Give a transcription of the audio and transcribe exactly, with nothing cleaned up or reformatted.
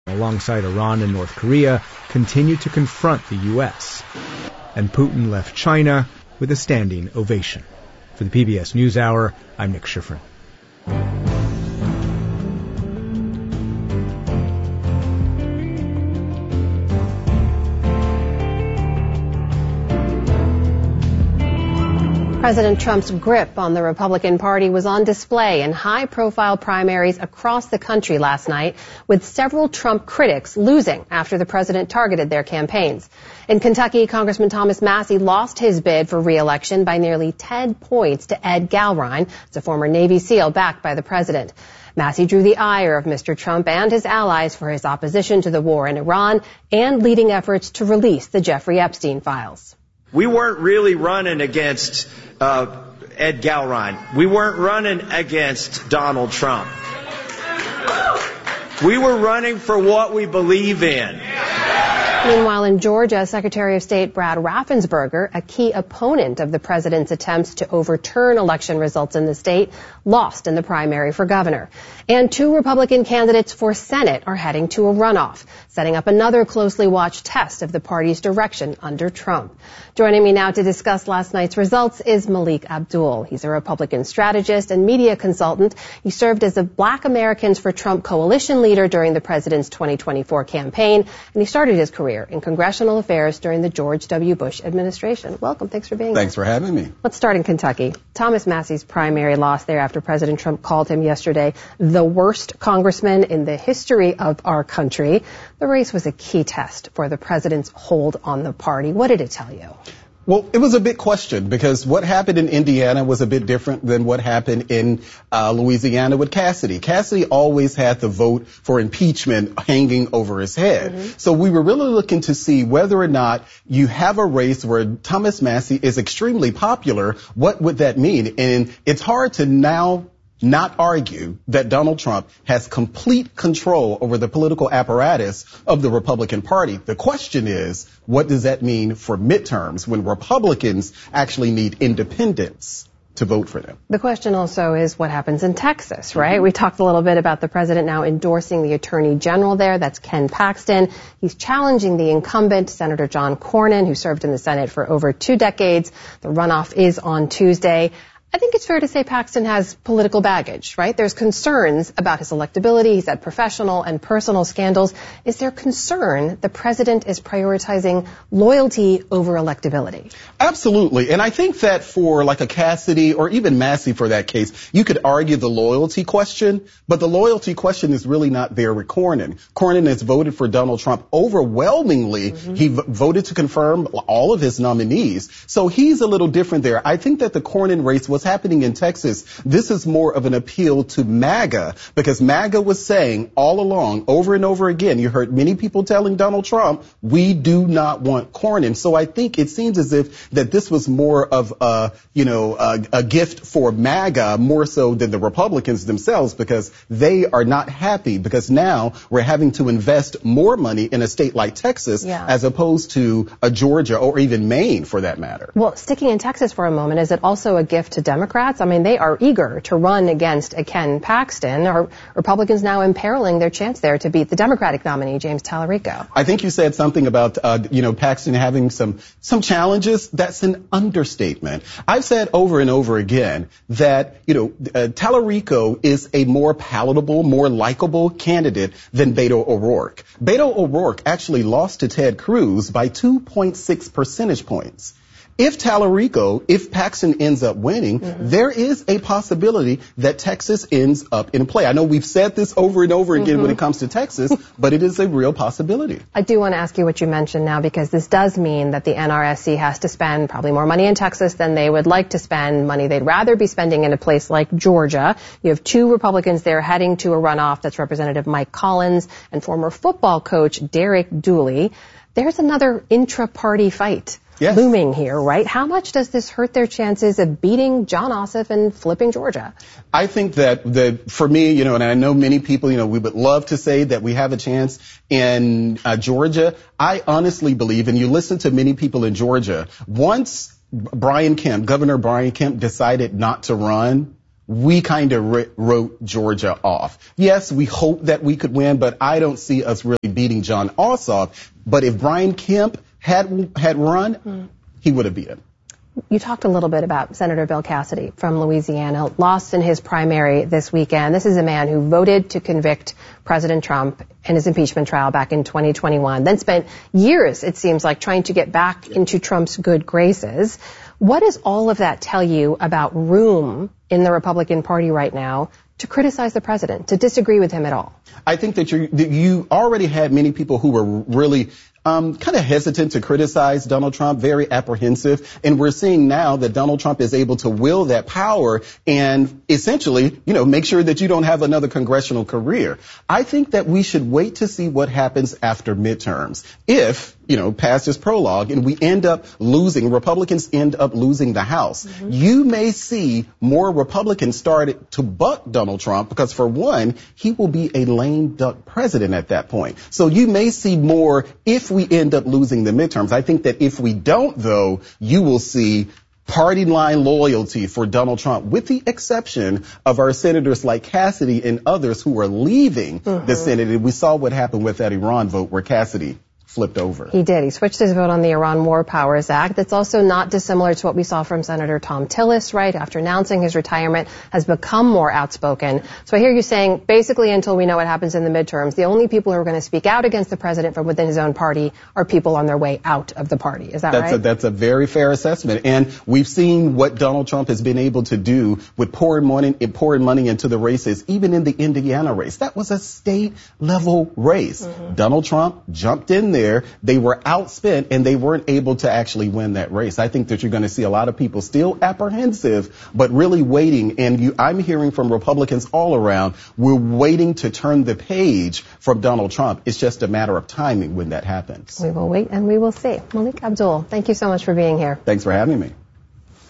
alongside Iran and North Korea, continue to confront the U S. And Putin left China with a standing ovation. For the P B S NewsHour, I'm Nick Schifrin. President Trump's grip on the Republican Party was on display in high-profile primaries across the country last night, with several Trump critics losing after the president targeted their campaigns. In Kentucky, Congressman Thomas Massie lost his bid for re-election by nearly ten points to Ed Galrine, a former Navy SEAL backed by the president. Massie drew the ire of Mister Trump and his allies for his opposition to the war in Iran and leading efforts to release the Jeffrey Epstein files. We weren't really running against uh, Ed Galrine. We weren't running against Donald Trump. We were running for what we believe in. Meanwhile, in Georgia, Secretary of State Brad Raffensperger, a key opponent of the president's attempts to overturn election results in the state, lost in the primary for governor. And two Republican candidates for Senate are heading to a runoff, setting up another closely watched test of the party's direction under Trump. Joining me now to discuss last night's results is Malik Abdul. He's a Republican strategist and media consultant. He served as a Black Americans for Trump coalition leader during the president's twenty twenty-four campaign, and he started his career in congressional affairs during the George W. Bush administration. Welcome. Thanks for being Thanks here. Thanks for having me. Let's start in Kentucky. Thomas Massie's primary lost there after President Trump called him yesterday the worst congressman in the history of our country. The race was a key test for the president's hold on the party. What did it tell you? Well, it was a big question because what happened in Indiana was a bit different than what happened in uh, Louisiana with Cassidy. Cassidy always had the vote for impeachment hanging over his head. Mm-hmm. So we were really looking to see whether or not you have a race where Thomas Massie is extremely popular. What would that mean? And it's hard to now not argue that Donald Trump has complete control over the political apparatus of the Republican Party. The question is, what does that mean for midterms when Republicans actually need independents to vote for them? The question also is what happens in Texas, right? Mm-hmm. We talked a little bit about the president now endorsing the attorney general there. That's Ken Paxton. He's challenging the incumbent, Senator John Cornyn, who served in the Senate for over two decades. The runoff is on Tuesday. I think it's fair to say Paxton has political baggage, right? There's concerns about his electability. He's had professional and personal scandals. Is there concern the president is prioritizing loyalty over electability? Absolutely. And I think that for like a Cassidy or even Massie for that case, you could argue the loyalty question, but the loyalty question is really not there with Cornyn. Cornyn has voted for Donald Trump overwhelmingly. Mm-hmm. He v- voted to confirm all of his nominees. So he's a little different there. I think that the Cornyn race was happening in Texas, this is more of an appeal to MAGA, because MAGA was saying all along, over and over again, you heard many people telling Donald Trump, we do not want Cornyn. So I think it seems as if that this was more of a, you know, a, a gift for MAGA more so than the Republicans themselves, because they are not happy because now we're having to invest more money in a state like Texas yeah. as opposed to a Georgia or even Maine for that matter. Well, sticking in Texas for a moment, is it also a gift to Democrats? I mean, they are eager to run against a Ken Paxton. Are Republicans now imperiling their chance there to beat the Democratic nominee, James Tallarico? I think you said something about, uh, you know, Paxton having some, some challenges. That's an understatement. I've said over and over again that, you know, uh, Tallarico is a more palatable, more likable candidate than Beto O'Rourke. Beto O'Rourke actually lost to Ted Cruz by two point six percentage points. If Tallarico, if Paxton ends up winning, mm-hmm. there is a possibility that Texas ends up in play. I know we've said this over and over again mm-hmm. when it comes to Texas, but it is a real possibility. I do want to ask you what you mentioned now, because this does mean that the N R S C has to spend probably more money in Texas than they would like to spend, money they'd rather be spending in a place like Georgia. You have two Republicans there heading to a runoff. That's Representative Mike Collins and former football coach Derek Dooley. There's another intra-party fight. Yes. Looming here, right? How much does this hurt their chances of beating Jon Ossoff and flipping Georgia? I think that the, for me, you know, and I know many people, you know, we would love to say that we have a chance in uh, Georgia. I honestly believe, and you listen to many people in Georgia, once Brian Kemp, Governor Brian Kemp decided not to run, we kind of ri- wrote Georgia off. Yes, we hope that we could win, but I don't see us really beating Jon Ossoff. But if Brian Kemp had had run, mm. he would have beat him. You talked a little bit about Senator Bill Cassidy from Louisiana, lost in his primary this weekend. This is a man who voted to convict President Trump in his impeachment trial back in twenty twenty-one, then spent years, it seems like, trying to get back into Trump's good graces. What does all of that tell you about room in the Republican Party right now to criticize the president, to disagree with him at all? I think that you that you already had many people who were really Um, kind of hesitant to criticize Donald Trump, very apprehensive. And we're seeing now that Donald Trump is able to wield that power and essentially, you know, make sure that you don't have another congressional career. I think that we should wait to see what happens after midterms. If, you know, past this prologue and we end up losing, Republicans end up losing the House, mm-hmm. you may see more Republicans start to buck Donald Trump because, for one, he will be a lame duck president at that point. So you may see more if we end up losing the midterms. I think that if we don't, though, you will see party line loyalty for Donald Trump, with the exception of our senators like Cassidy and others who are leaving mm-hmm. the Senate. And we saw what happened with that Iran vote where Cassidy flipped over. He did. He switched his vote on the Iran War Powers Act. That's also not dissimilar to what we saw from Senator Thom Tillis, right? After announcing his retirement, has become more outspoken. So I hear you saying, basically, until we know what happens in the midterms, the only people who are going to speak out against the president from within his own party are people on their way out of the party. Is that that's right? A, that's a very fair assessment. And we've seen what Donald Trump has been able to do with pouring money, pouring money into the races, even in the Indiana race. That was a state-level race. Mm-hmm. Donald Trump jumped in there. They were outspent and they weren't able to actually win that race. I think that you're going to see a lot of people still apprehensive, but really waiting. And you, I'm hearing from Republicans all around, we're waiting to turn the page from Donald Trump. It's just a matter of timing when that happens. We will wait and we will see. Malik Abdul, thank you so much for being here. Thanks for having me.